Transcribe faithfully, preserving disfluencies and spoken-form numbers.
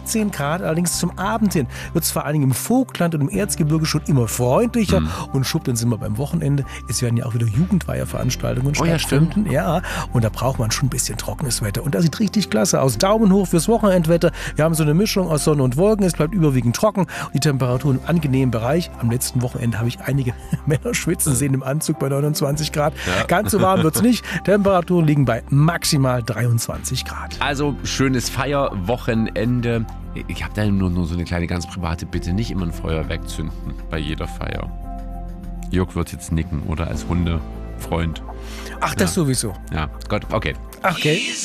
achtzehn Grad, allerdings zum Abend hin wird es vor allen Dingen im Vogtland und im Erzgebirge schon immer freundlicher. Mhm. Und schub, dann sind wir beim Wochenende. Es werden ja auch wieder Jugendweiherveranstaltungen oh, ja, stattfinden. Stimmt. Ja, und da braucht man schon ein bisschen trockenes Wetter. Und das sieht richtig klasse aus. Daumen hoch fürs Wochenendwetter. Wir haben so eine Mischung aus Sonne und Wolken. Es bleibt überwiegend trocken und die Temperatur im angenehmen Bereich. Am letzten Wochenende habe ich einige Männer schwitzen sehen im Anzug bei neunundzwanzig Grad. Ja. Ganz so warm wird es nicht. Temperaturen liegen bei maximal dreiundzwanzig Grad. Also schönes Feierwochenende. Ich habe da nur, nur so eine kleine ganz private Bitte. Nicht immer ein Feuerwerk zünden bei jeder Feier. Jörg wird jetzt nicken, oder? Als Hundefreund. Ach, das ja. sowieso. Ja, Gott, okay. Okay.